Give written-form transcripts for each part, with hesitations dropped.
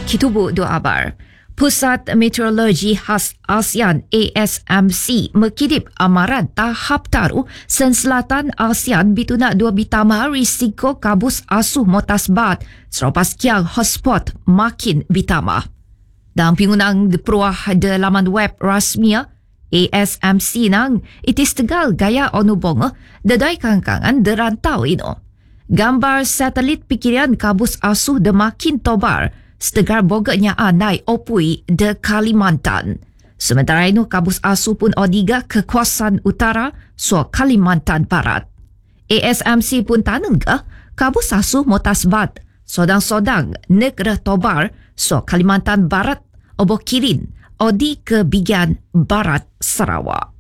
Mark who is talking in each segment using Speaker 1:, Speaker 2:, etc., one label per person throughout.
Speaker 1: Kitubu dua abar. Pusat Meteorologi Khas ASEAN ASMC mengkidip amaran tahap taru sen selatan ASEAN bituna dua bitama risiko kabus asuh motasbat selepas kiang hotspot makin bitama. Dalam pingunang peruah de laman web rasmia ASMC nang itis tegal gaya onubong dedai kangkangan derantau ino. Gambar satelit pikiran kabus asuh de makin tobar setegar boganya anai opui de Kalimantan. Sementara itu kabus asuh pun odiga kekuasaan utara so Kalimantan Barat. ASMC pun tanengga kabus asuh motasbat sodang-sodang negara tobar so Kalimantan Barat obo kirin odi ke bagian barat Sarawak.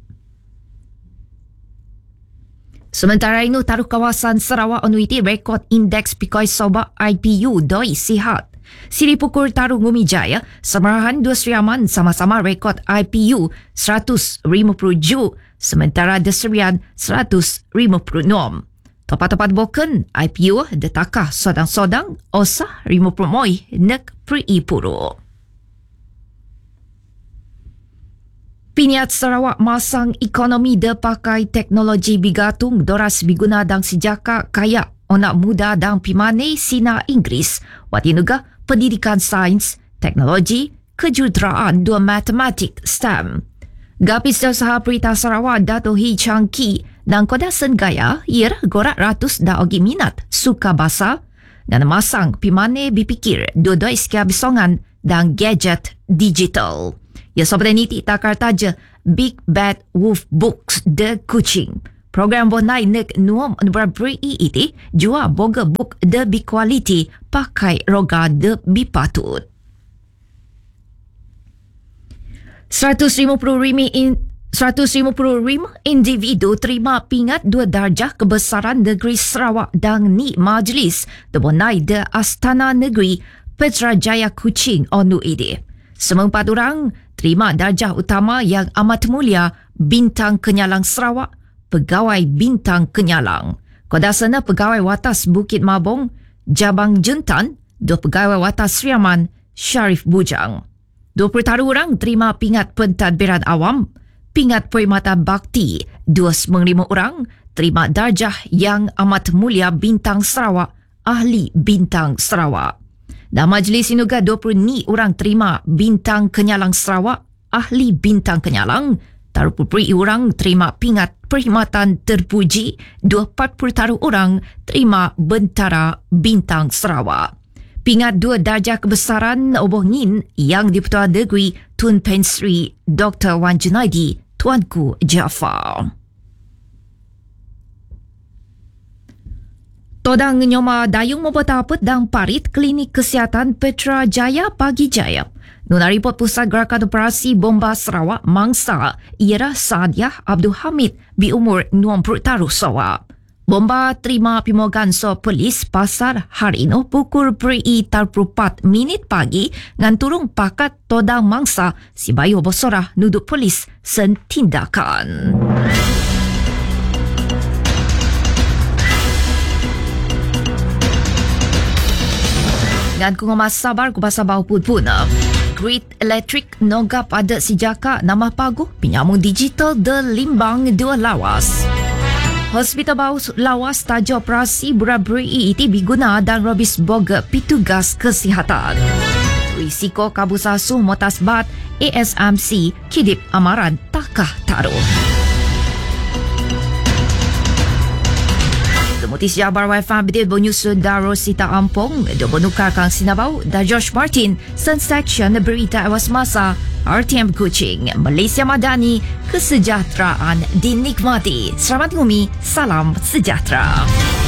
Speaker 1: Sementara itu taruh kawasan Sarawak onuiti rekod indeks pikoi soba IPU doi sihat. Siri pukul taruh Ngumi Jaya, Samarahan Dua Seriaman sama-sama rekod IPU 150 ju, sementara Deserian 156. Tepat-tepat boken IPU detakah sodang-sodang osah 50 moi nek peri puru. Piniat Sarawak masang ekonomi de pakai teknologi bigatung doras biguna dang sejaka kaya onak muda dang pimane sina Inggeris watinuga pendidikan sains, teknologi, kejuruteraan dua matematik STEM. Gapis Usaha Perintah Sarawak Dato' Hee Chang Kee dan Koda Senggaya ia gorak ratus da ogi minat suka bahasa dan masang pimane bipikir dua-dua iskia bisongan dan gadget digital. Ya seperti niti takar taja Big Bad Wolf Books de Kuching. Program bonai nek nuam berberi iti jua boga book de biquality pakai roga de bipatut. 150 individu terima pingat dua darjah kebesaran negeri Sarawak dan ni majlis de bonai de Astana Negeri Putrajaya Kuching onu ide. Semempat orang terima darjah utama yang amat mulia Bintang Kenyalang Sarawak, Pegawai Bintang Kenyalang, Kodasana Pegawai Watas Bukit Mabong, Jabang Juntan, dua Pegawai Watas Riaman, Syarif Bujang. 20 orang terima pingat pentadbiran awam, pingat perkhidmatan bakti, 25 orang terima darjah yang amat mulia Bintang Sarawak, Ahli Bintang Sarawak. Dan majlis inuga 20 orang terima Bintang Kenyalang Sarawak, Ahli Bintang Kenyalang, taruh puperi orang terima pingat perkhidmatan terpuji, 40 orang terima Bentara Bintang Sarawak. Pingat dua darjah kebesaran obohngin yang di-Pertua Negeri Tun Pen Sri Dr. Wan Junaidi Tuanku Jaafar. Todang nyoma dayung mempetapet dan parit Klinik Kesihatan Petra Jaya Pagi Jaya. Nuna report Pusat Gerakan Operasi Bomba Sarawak mangsa ialah Sadiah Abdul Hamid berumur 60 tahun Sarawak. Bomba terima pimogan so polis pasar hari ini pukul 3:34 pagi ngan turung pakat todang mangsa si bayu bosorah nuduk polis sen tindakan. Dan kungomas sabar ku pasal bau pun-puna. Grid Electric nogap ada sejaka nama pagu pinjamun digital de Limbang 2 lawas. Hospital bau lawas taja operasi berat-beri iti biguna dan robis boga petugas kesihatan. Risiko kabus asuh motasbat ASMC kidip amaran takah taruh. Mutis Jabar Wi-Fi bedil menyusun Daro Sita Ampong do menukar kang sinabau dan Josh Martin sen section berita awas masa RTM Kuching Malaysia Madani kesejahteraan dinikmati. Selamat ngumi, salam sejahtera.